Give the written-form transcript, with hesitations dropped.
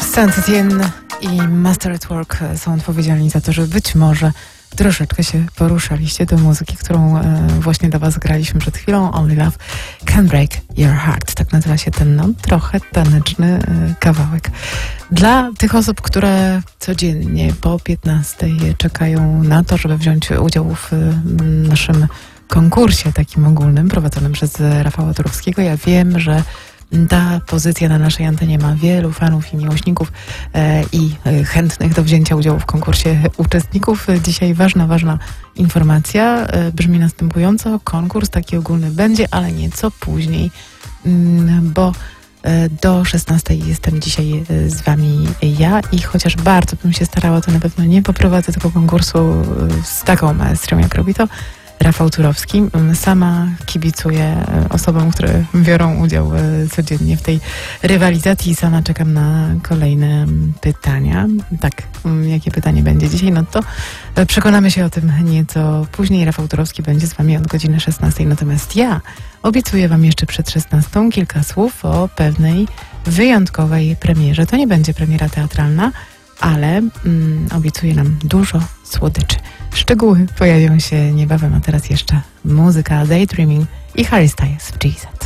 Saint-Étienne i Master at Work są odpowiedzialni za to, że być może troszeczkę się poruszaliście do muzyki, którą właśnie dla was graliśmy przed chwilą. Only Love Can Break Your Heart. Tak nazywa się ten trochę taneczny kawałek. Dla tych osób, które codziennie po 15 czekają na to, żeby wziąć udział w naszym konkursie takim ogólnym prowadzonym przez Rafała Turowskiego, ja wiem, że ta pozycja na naszej antenie ma wielu fanów i miłośników i chętnych do wzięcia udziału w konkursie uczestników. Dzisiaj ważna informacja brzmi następująco. Konkurs taki ogólny będzie, ale nieco później, bo do 16 jestem dzisiaj z wami ja i chociaż bardzo bym się starała, to na pewno nie poprowadzę tego konkursu z taką maestrią, jak robi to Rafał Turowski. Sama kibicuję osobom, które biorą udział codziennie w tej rywalizacji i sama czekam na kolejne pytania. Tak, jakie pytanie będzie dzisiaj, no to przekonamy się o tym nieco później. Rafał Turowski będzie z wami od godziny 16, natomiast ja obiecuję wam jeszcze przed 16 kilka słów o pewnej wyjątkowej premierze. To nie będzie premiera teatralna, ale obiecuje nam dużo słodyczy. Szczegóły pojawią się niebawem, a teraz jeszcze muzyka Daydreaming i Harry Styles w Jeezy.